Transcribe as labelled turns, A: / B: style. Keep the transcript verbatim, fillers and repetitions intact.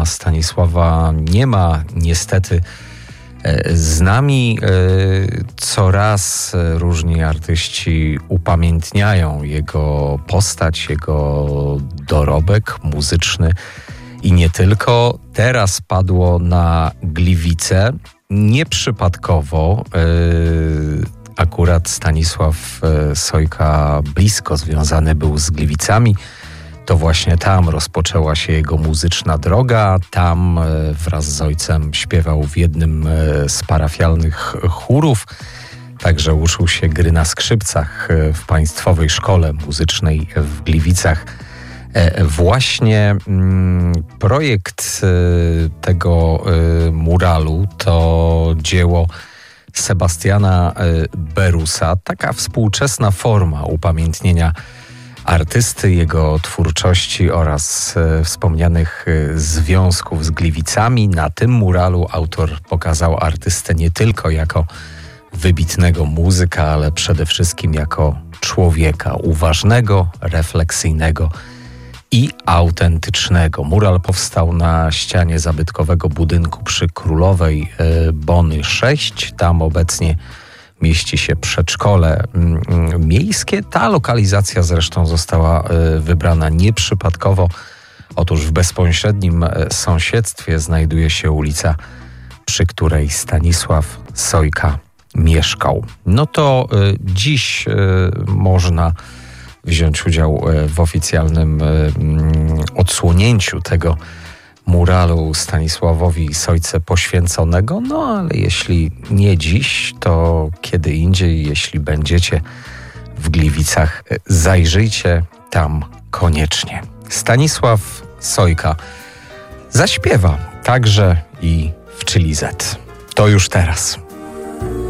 A: pana Stanisława nie ma niestety z nami. Coraz różni artyści upamiętniają jego postać, jego dorobek muzyczny i nie tylko. Teraz padło na Gliwice. Nieprzypadkowo akurat Stanisław Sojka blisko związany był z Gliwicami. To właśnie tam rozpoczęła się jego muzyczna droga. Tam wraz z ojcem śpiewał w jednym z parafialnych chórów. Także uczył się gry na skrzypcach w Państwowej Szkole Muzycznej w Gliwicach. Właśnie projekt tego muralu to dzieło Sebastiana Berusa. Taka współczesna forma upamiętnienia artysty, jego twórczości oraz e, wspomnianych e, związków z Gliwicami. Na tym muralu autor pokazał artystę nie tylko jako wybitnego muzyka, ale przede wszystkim jako człowieka uważnego, refleksyjnego i autentycznego. Mural powstał na ścianie zabytkowego budynku przy Królowej e, Bony sześć. Tam obecnie mieści się przedszkole miejskie. Ta lokalizacja zresztą została wybrana nieprzypadkowo. Otóż w bezpośrednim sąsiedztwie znajduje się ulica, przy której Stanisław Sojka mieszkał. No to dziś można wziąć udział w oficjalnym odsłonięciu tego muralu Stanisławowi Sojce poświęconego, no ale jeśli nie dziś, to kiedy indziej, jeśli będziecie w Gliwicach, zajrzyjcie tam koniecznie. Stanisław Sojka zaśpiewa także i w Chili Z. To już teraz.